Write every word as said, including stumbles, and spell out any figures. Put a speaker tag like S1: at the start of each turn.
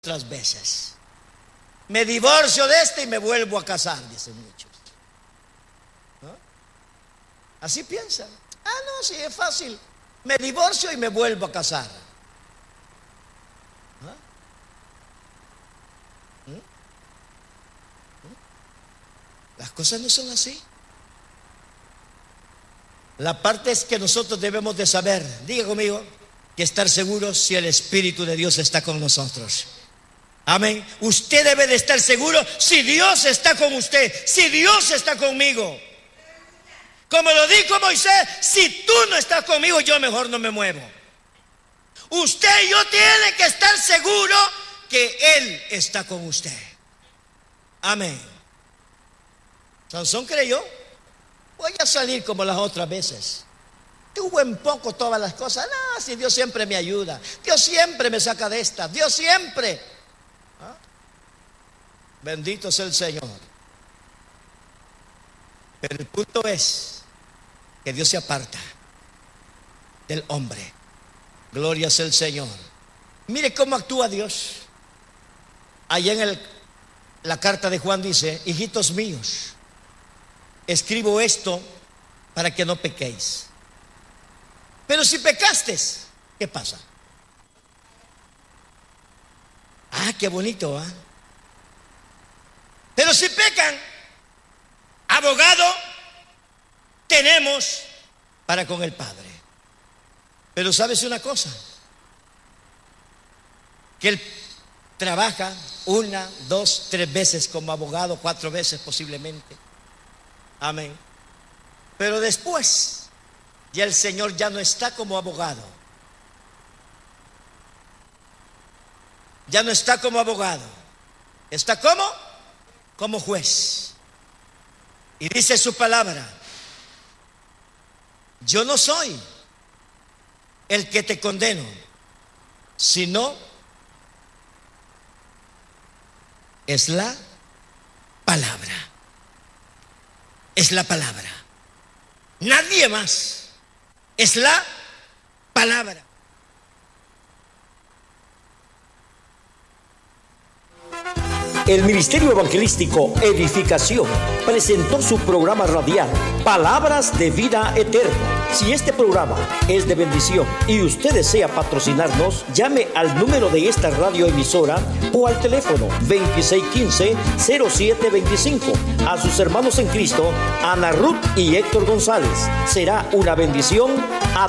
S1: otras veces. Me divorcio de este y me vuelvo a casar, dicen muchos. ¿No? Así piensan. Ah, no, sí, es fácil. Me divorcio y me vuelvo a casar. ¿No? ¿Mm? ¿Mm? Las cosas no son así. La parte es que nosotros debemos de saber, diga conmigo, que estar seguros si el Espíritu de Dios está con nosotros. Amén. Usted debe de estar seguro si Dios está con usted, si Dios está conmigo. Como lo dijo Moisés, si tú no estás conmigo, yo mejor no me muevo. Usted y yo tiene que estar seguro que Él está con usted. Amén. Sansón creyó, voy a salir como las otras veces. Tuvo en poco todas las cosas. No, si Dios siempre me ayuda, Dios siempre me saca de esta, Dios siempre. ¿Ah? Bendito es el Señor. Pero el punto es que Dios se aparta del hombre. Gloria es el Señor. Mire cómo actúa Dios. Allá en el, la carta de Juan dice: hijitos míos, escribo esto para que no pequéis. Pero si pecaste, ¿qué pasa? Ah, qué bonito, ¿ah? ¿eh? Pero si pecan, abogado tenemos para con el Padre. Pero ¿sabes una cosa? Que Él trabaja una, dos, tres veces como abogado, cuatro veces posiblemente. Amén. Pero después ya el Señor ya no está como abogado. Ya no está como abogado. ¿Está como? Como juez. Y dice su palabra: yo no soy el que te condeno, sino es la palabra. Es la palabra. Nadie más. Es la palabra.
S2: El Ministerio Evangelístico Edificación presentó su programa radial Palabras de Vida Eterna. Si este programa es de bendición y usted desea patrocinarnos, llame al número de esta radioemisora o al teléfono veintiséis quince cero siete veinticinco. A sus hermanos en Cristo, Ana Ruth y Héctor González. Será una bendición a